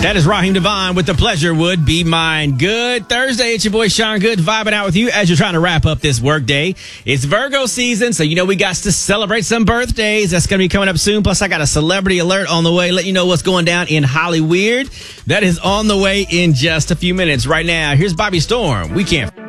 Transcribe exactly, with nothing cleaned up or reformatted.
That is Raheem Devon with The Pleasure Would Be Mine. Good Thursday. It's your boy Sean Good vibing out with you as you're trying to wrap up this work day. It's Virgo season, so you know we got to celebrate some birthdays. That's going to be coming up soon. Plus, I got a celebrity alert on the way. Let you know what's going down in Hollyweird. That is on the way in just a few minutes. Right now, here's Bobby Storm. We can't...